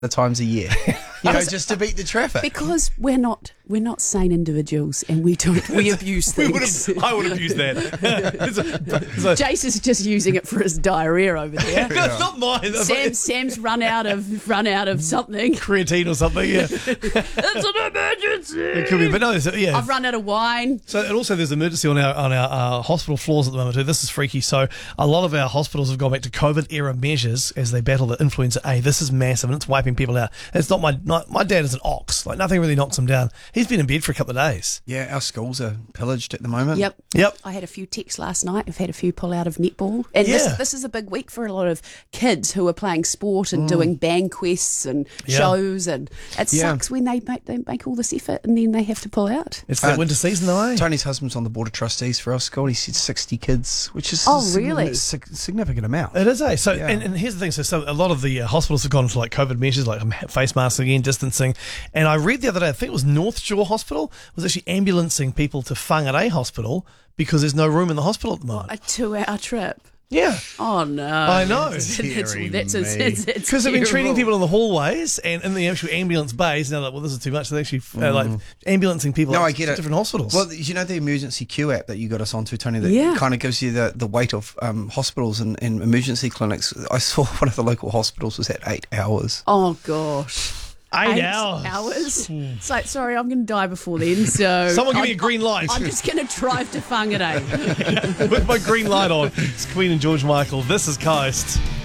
times a year, just to beat the traffic. Because we're not sane individuals, and we abuse things. I would have used that. Jace is just using it for his diarrhea over there. That's not mine. Sam's run out of something. Creatine or something. Yeah, It's an emergency. it could be. But no, yeah. I've run out of wine. So, and also there's emergency on our hospital floors at the moment too. This is freaky. So a lot of our hospitals have gone back to COVID era measures as they battle the influenza A. This is massive and it's wiping people out. It's not my dad is an ox. Like nothing really knocks him down. He's been in bed for a couple of days. Yeah, our schools are pillaged at the moment. Yep. I had a few texts last night. I've had a few pull out of netball. And this is a big week for a lot of kids who are playing sport and doing band quests and shows, and it sucks when they make all this effort and then they have to pull out. It's that winter season though, eh? Tony's husband's on the board of trustees for our school. He said 60 kids, which is really? a significant amount. It is, eh? So, and here's the thing. So a lot of the hospitals have gone into like COVID measures, like face masks again, distancing. And I read the other day, I think it was North Shore Hospital was actually ambulancing people to Whangarei Hospital because there's no room in the hospital at the moment. A 2-hour trip. Yeah. Oh no! I know. That's Because they've been treating people in the hallways and in the actual ambulance bays. Now, like, well, this is too much. They're actually like ambulancing people. No, I get it. Different hospitals. Well, the emergency queue app that you got us onto, Tony, that kind of gives you the weight of hospitals and emergency clinics. I saw one of the local hospitals was at 8 hours. Oh gosh. 8 hours. It's like, sorry, I'm going to die before then. So someone give me a green light. I'm just going to drive to Whangarei with my green light on. It's Queen and George Michael. This is Coast.